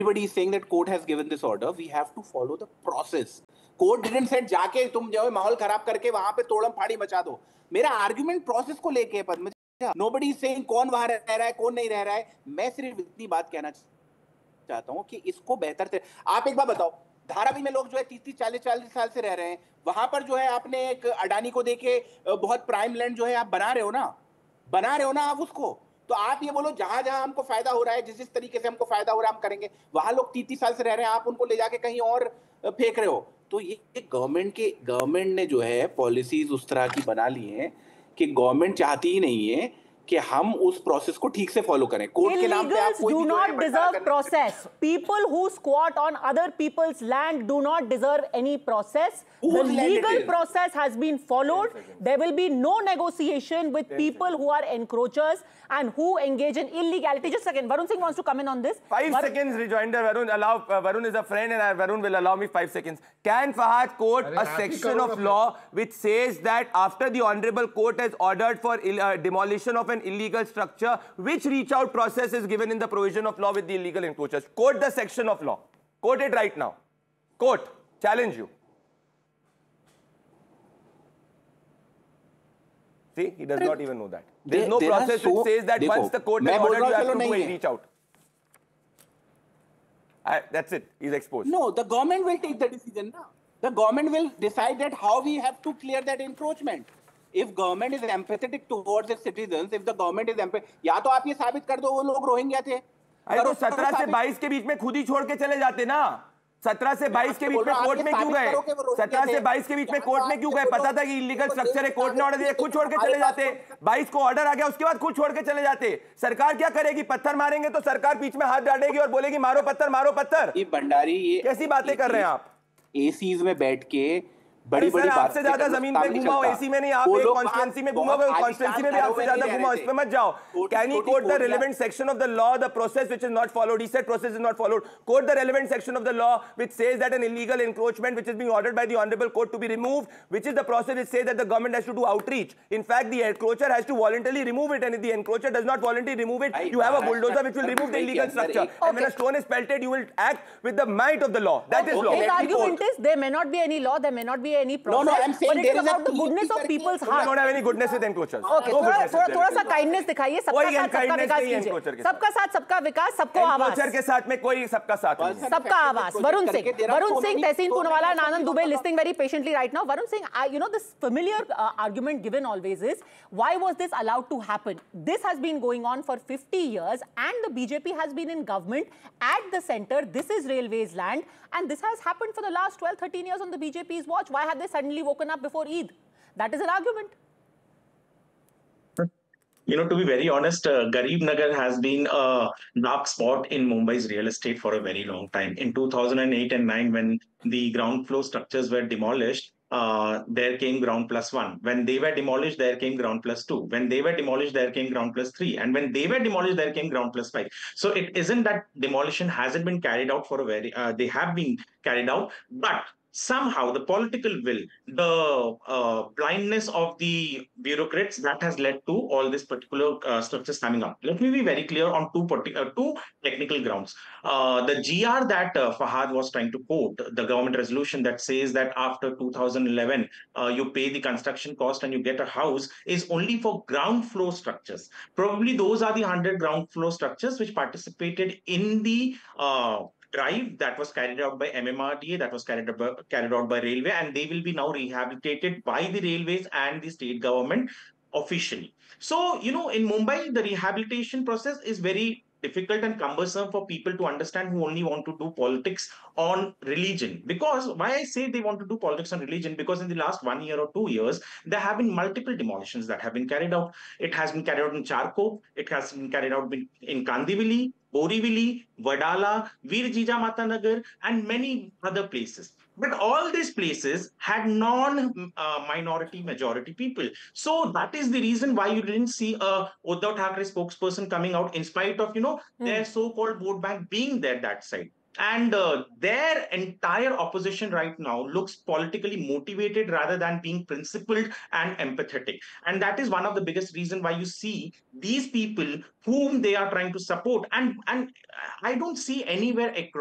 everybody is saying that court has given this order, we have to follow the process. Court didn't say जाके तुम जो है माहौल खराब करके वहां पे तोड़म फाड़ी मचा दो. मेरा आर्गुमेंट प्रोसेस को लेके है. Nobody is saying कौन वहां रह रहा है कौन नहीं रह रहा है. मैं सिर्फ इतनी बात कहना चाहता हूं कि इसको बेहतर से आप एक बार बताओ. धारावी में लोग जो है 30-40 साल से रह रहे हैं. वहां पर जो है आपने एक अडानी को देके बहुत प्राइम लैंड जो है आप बना रहे हो ना आप उसको. तो आप ये बोलो जहां जहां हमको फायदा हो रहा है जिस तरीके से हमको फायदा हो रहा है हम करेंगे. वहां लोग 30 साल से रह रहे हैं आप उनको ले जाके कहीं और फेंक रहे हो. तो ये गवर्नमेंट ने जो है पॉलिसीज उस तरह की बना ली हैं कि गवर्नमेंट चाहती ही नहीं है कि हम उस प्रोसेस को ठीक से फॉलो करें. कोर्ट के नाम पे आप कोई do not deserve process. People who squat on other people's land do not deserve any process. The legal process has been followed. There will be no negotiation with people who are encroachers and who engage in illegality. Just a second, Varun Singh wants to come in on this. 5 seconds rejoinder, Varun. Varun is a friend and Varun will allow me 5 seconds. Can Fahad quote a section of law which says that after the Honorable Court has ordered for demolition of an illegal structure, which reach out process is given in the provision of law with the illegal encroachers? Quote the section of law. Quote it right now. Quote. Challenge you. See, he does not even know that. There is no process which says that once the court has ordered, you have to do a reach out. That's it. He's exposed. No, the government will take the decision now. The government will decide that how we have to clear that encroachment. If government is empathetic towards its citizens, if the government is empathetic, या तो आप ये साबित कर दो वो लोग Rohingya थे. अरे तो 17 से 22 के बीच में खुद ही छोड़ के चले जाते ना. 17 से 22 के बीच में कोर्ट में क्यों गए? 17 से 22 के बीच में कोर्ट में क्यों गए? पता था कि इलीगल स्ट्रक्चर है, कोर्ट ने ऑर्डर दिया, खुद छोड़ के चले जाते. 22 को ऑर्डर आ गया, उसके बाद खुद छोड़ के चले जाते. सरकार क्या करेगी? पत्थर मारेंगे तो सरकार बीच में हाथ डालेगी और बोलेगी मारो पत्थर, मारो पत्थर. ये भंडारी, ये कैसी बातें कर रहे हैं आप? एसीज में बैठ के बड़ी बात आपसे ज्यादा जमीन पे घुमा हो, एसी में नहीं, आप एक कॉन्स्टिट्यूएंसी में घुमा हो, कॉन्स्टिट्यूएंसी में भी आपसे ज्यादा घुमा हो, इस पे मत जाओ. Can you quote the relevant section of the law, the process which is not followed? He said process is not followed. Quote the relevant section of the law which says that an illegal encroachment which is being ordered by the Honorable Court to be removed, which is the process which says that the government has to do outreach. In fact, the encroacher has to voluntarily remove it, and if the encroacher does not voluntarily remove it, you have a bulldozer which will remove the illegal structure. And when a stone is pelted, you will act with the might of the law. That is law. His argument is there may not be any law, there may not be any process. But it's about the goodness of people's heart. We don't have any goodness with encroachers. Okay, थोड़ा सा kindness दिखाइए. सबका साथ सबका विकास कीजिए. सबका साथ सबका विकास, सबको आवाज. एनक्रोचर के साथ में कोई सबका साथ नहीं. सबका आवाज. Varun Singh, Tehseen Poonawalla and Anand Dubey listening very patiently right now. Varun Singh, you know this familiar argument given always is, why was this allowed to happen? This has been going on for 50 years and the BJP has been in government at the center. This is railways land and this has happened for the last 12-13 years on the BJP's watch. Why have they suddenly woken up before Eid? That is an argument. You know, to be very honest, Garib Nagar has been a dark spot in Mumbai's real estate for a very long time. In 2008 and 9, when the ground floor structures were demolished, there came ground plus 1. When they were demolished, there came ground plus 2. When they were demolished, there came ground plus 3. And when they were demolished, there came ground plus 5. So it isn't that demolition hasn't been carried out for a very, they have been carried out, but somehow the political will, the blindness of the bureaucrats, that has led to all these particular structures coming up. Let me be very clear on two technical grounds. The GR that Fahad was trying to quote, the government resolution that says that after 2011, you pay the construction cost and you get a house, is only for ground floor structures. Probably those are the 100 ground floor structures which participated in the drive that was carried out by MMRDA, that was carried out by Railway, and they will be now rehabilitated by the railways and the state government officially. So, you know, in Mumbai, the rehabilitation process is very difficult and cumbersome for people to understand who only want to do politics on religion. Because why I say they want to do politics on religion, because in the last 1 year or 2 years, there have been multiple demolitions that have been carried out. It has been carried out in Charco, it has been carried out in Kandivali, Borivali, Vadala, Veer Jijamata Nagar, and many other places. But all these places had non-minority majority people. So that is the reason why you didn't see a Uddhav Thackeray spokesperson coming out in spite of, you know, their so-called vote bank being there that side. And their entire opposition right now looks politically motivated rather than being principled and empathetic. And that is one of the biggest reasons why you see these people whom they are trying to support. And I don't see anywhere across